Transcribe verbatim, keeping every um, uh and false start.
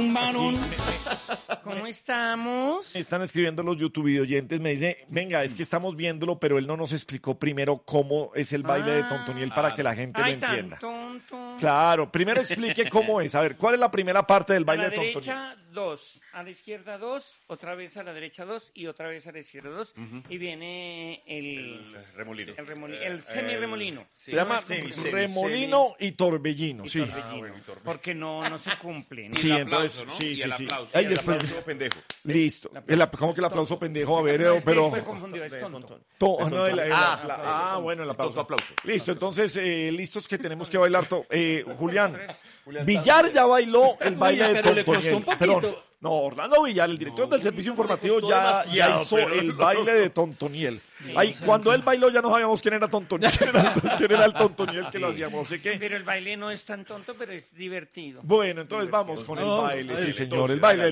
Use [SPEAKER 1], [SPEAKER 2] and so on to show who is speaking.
[SPEAKER 1] tumbaron. ¿Cómo estamos?
[SPEAKER 2] Me están escribiendo los YouTube oyentes, me dice, venga, es que estamos viéndolo, pero él no nos explicó primero cómo es el baile
[SPEAKER 1] Ah.
[SPEAKER 2] de Tontoniel para que la gente
[SPEAKER 1] Ay,
[SPEAKER 2] lo
[SPEAKER 1] tan
[SPEAKER 2] entienda.
[SPEAKER 1] tonto.
[SPEAKER 2] Claro, primero explique cómo es. A ver, ¿cuál es la primera parte del
[SPEAKER 1] A
[SPEAKER 2] baile
[SPEAKER 1] la
[SPEAKER 2] de Tontoniel?
[SPEAKER 1] derecha, dos. A la izquierda, dos. Otra vez a la derecha, dos. Y otra vez a la izquierda, dos. Y viene el...
[SPEAKER 3] El remolino.
[SPEAKER 1] El, remoli- el semi-remolino.
[SPEAKER 2] Se llama
[SPEAKER 3] semi, semi,
[SPEAKER 2] remolino y torbellino,
[SPEAKER 1] Y
[SPEAKER 2] sí.
[SPEAKER 1] torbellino,
[SPEAKER 3] Ah, bueno, y torbellino.
[SPEAKER 1] porque no, no se cumple. ¿no?
[SPEAKER 2] Sí,
[SPEAKER 3] el
[SPEAKER 2] entonces,
[SPEAKER 3] aplauso, ¿no?
[SPEAKER 2] sí,
[SPEAKER 3] Y
[SPEAKER 2] sí,
[SPEAKER 3] el
[SPEAKER 2] sí.
[SPEAKER 3] aplauso.
[SPEAKER 2] Ahí
[SPEAKER 3] Y el
[SPEAKER 2] después,
[SPEAKER 3] aplauso pendejo.
[SPEAKER 2] listo. El ap- ¿Cómo que el aplauso pendejo? A ver, eh, pero...
[SPEAKER 1] Es que
[SPEAKER 2] pero
[SPEAKER 1] fue confundido, es tonto.
[SPEAKER 2] To- no, el- el-
[SPEAKER 3] Ah,
[SPEAKER 2] la- ah, bueno, el aplauso.
[SPEAKER 3] tonto aplauso.
[SPEAKER 2] Listo, entonces, eh, listos que tenemos que bailar. to- eh, Julián, Villar ya bailó el baile de
[SPEAKER 4] pero le costó
[SPEAKER 2] Tontoniel.
[SPEAKER 4] un poquito.
[SPEAKER 2] Perdón, no, Orlando Villar, el director del servicio informativo,
[SPEAKER 3] costó
[SPEAKER 2] ya, ya
[SPEAKER 3] demasiado,
[SPEAKER 2] hizo
[SPEAKER 3] pero-
[SPEAKER 2] el baile de Tontoniel. Ahí, cuando él bailó ya no sabíamos quién era Tontoniel, quién era, quién era el Tontoniel que lo hacíamos, no sé qué.
[SPEAKER 1] Pero el baile no es tan tonto, pero es divertido.
[SPEAKER 2] Bueno, entonces vamos con el baile, sí
[SPEAKER 3] Entonces,
[SPEAKER 2] señor, el baile de